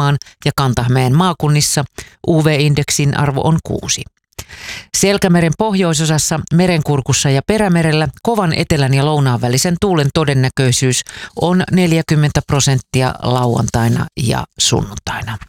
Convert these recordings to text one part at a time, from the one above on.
Uudenmaan ja Kanta-Hämeen maakunnissa UV-indeksin arvo on 6. Selkämeren pohjoisosassa, Merenkurkussa ja Perämerellä kovan etelän ja lounaan välisen tuulen todennäköisyys on 40% lauantaina ja sunnuntaina.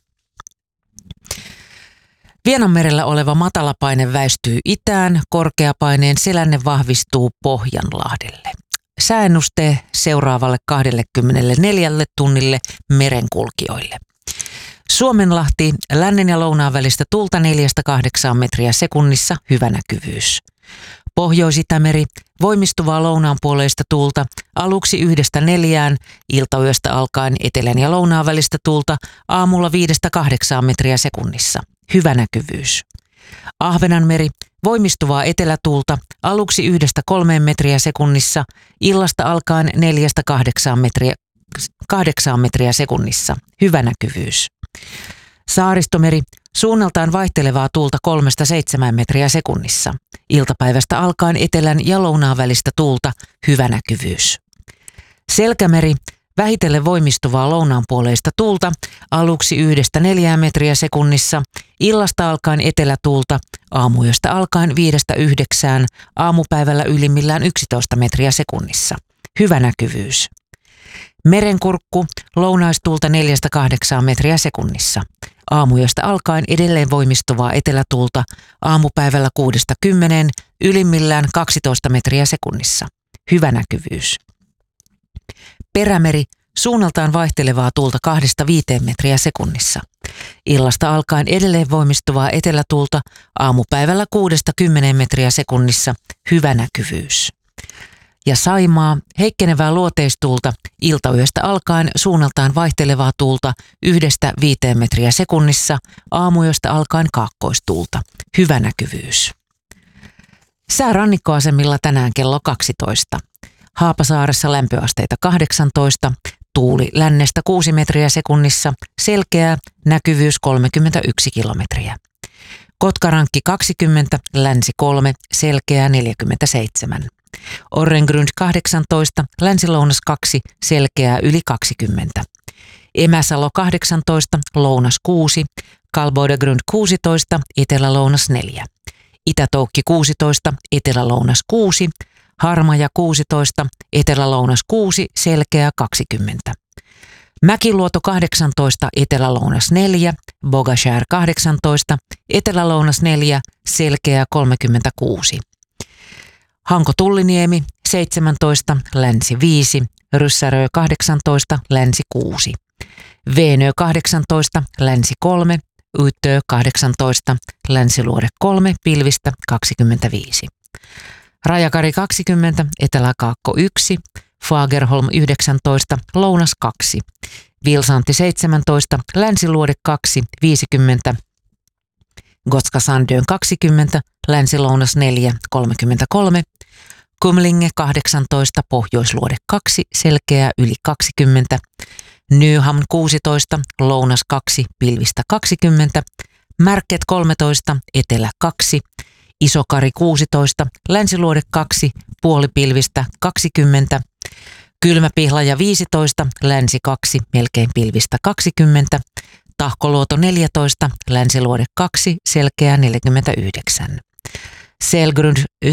Vienanmerellä oleva matalapaine väistyy itään, korkeapaineen selänne vahvistuu Pohjanlahdelle. Sääennuste seuraavalle 24 tunnille merenkulkijoille. Suomenlahti, lännen ja lounaan välistä tuulta 4-8 metriä sekunnissa, hyvä näkyvyys. Pohjois-Itämeri, voimistuvaa lounaanpuoleista tuulta, aluksi 1-4, iltayöstä alkaen etelän ja lounaan välistä tuulta, aamulla 5-8 metriä sekunnissa, hyvä näkyvyys. Ahvenanmeri, voimistuvaa etelätuulta, aluksi 1-3 metriä sekunnissa, illasta alkaen 4-8 metriä sekunnissa, hyvä näkyvyys. Saaristomeri, suunnaltaan vaihtelevaa tuulta 3-7 metriä sekunnissa, iltapäivästä alkaen etelän ja lounaan välistä tuulta, hyvä näkyvyys. Selkämeri, vähitellen voimistuvaa lounaanpuoleista tuulta, aluksi 1-4 metriä sekunnissa, illasta alkaen etelätuulta, aamuyöstä alkaen 5-9, aamupäivällä ylimmillään 11 metriä sekunnissa, hyvä näkyvyys. Merenkurkku, lounaistuulta 4-8 metriä sekunnissa, aamuyöstä alkaen edelleen voimistuvaa etelätuulta, aamupäivällä 6-10, ylimmillään 12 metriä sekunnissa, hyvä näkyvyys. Perämeri, suunnaltaan vaihtelevaa tuulta 2-5 metriä sekunnissa. Illasta alkaen edelleen voimistuvaa etelätuulta, aamupäivällä 6-10 metriä sekunnissa, hyvä näkyvyys. Ja Saimaa, heikkenevää luoteistuulta, iltayöstä alkaen suunnaltaan vaihtelevaa tuulta 1-5 metriä sekunnissa, aamuyöstä alkaen kaakkoistuulta, hyvä näkyvyys. Sää rannikkoasemilla tänään kello 12. Haapasaaressa lämpöasteita 18, tuuli lännestä 6 metriä sekunnissa, selkeää, näkyvyys 31 kilometriä. Kotkarankki 20, länsi 3, selkeää 47. Orrengrund 18, länsi-lounas 2, selkeää yli 20. Emäsalo 18, lounas 6, Kalboidegrund 16, etelä-lounas 4. Itä-Toukki 16, etelä-lounas 6, Harmaja 16, etelä-lounas 6, selkeää 20. Mäkiluoto 18, etelä-lounas 4, Bogashär 18, etelä-lounas 4, selkeää 36. Hanko-Tulliniemi 17, länsi 5, Ryssärö 18, länsi 6. Veenö 18, länsi 3, Uittö 18, länsiluode 3, pilvistä 25. Rajakari 20, Etelä-Kaakko 1, Fagerholm 19, lounas 2. Vilsanti 17, länsiluode 2, 50. Gotska Sandön 20, länsilounas 4, 33. Kumlinge 18, pohjoisluode 2, selkeää yli 20. Nyhamn 16, lounas 2, pilvistä 20. Märket 13, etelä 2. Isokari 16, länsiluode 2, puolipilvistä 20. Kylmäpihlaja 15, länsi 2, melkein pilvistä 20. Tahkoluoto 14, länsiluode 2, selkeää 49. Selgrund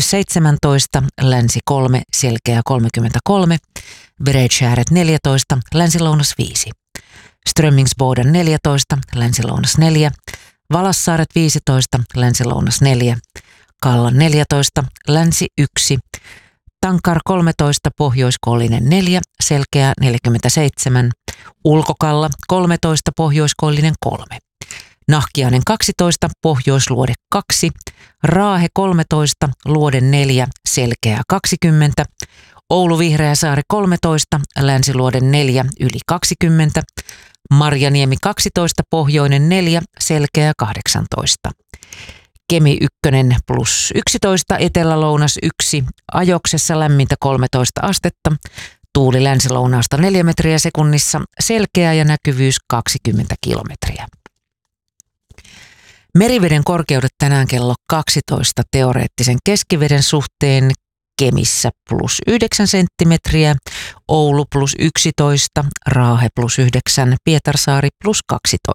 17, länsi 3, selkeää 33. Bredskärret 14, länsilounas 5. Strömmingsboden 14, länsilounas 4. Valassaaret 15, länsilounas 4. Kallan 14, länsi 1. Tankar 13, pohjoiskoillinen 4, selkeää 47. Ulkokalla 13, pohjoiskoillinen 3. Nahkiainen 12, pohjoisluode 2. Raahe 13, luode 4, selkeää 20. Oulu Vihreäsaari 13, länsiluode 4, yli 20. Marjaniemi 12, pohjoinen 4, selkeää 18. Kemi 1 plus 11, etelä-lounas 1, Ajoksessa lämmintä 13 astetta, tuuli länsilounaasta 4 metriä sekunnissa, selkeä ja näkyvyys 20 kilometriä. Meriveden korkeudet tänään kello 12 teoreettisen keskiveden suhteen: Kemissä plus 9 senttimetriä, Oulu plus 11, Raahe plus 9, Pietarsaari plus 12.